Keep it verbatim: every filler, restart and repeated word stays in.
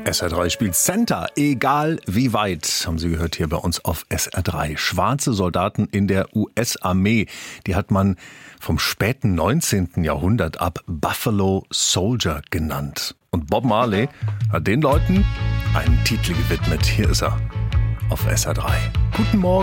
S R drei spielt Center, egal wie weit, haben Sie gehört hier bei uns auf S R drei. Schwarze Soldaten in der U S-Armee, die hat man vom späten neunzehnten Jahrhundert ab Buffalo Soldier genannt. Und Bob Marley hat den Leuten einen Titel gewidmet. Hier ist er auf S R drei. Guten Morgen.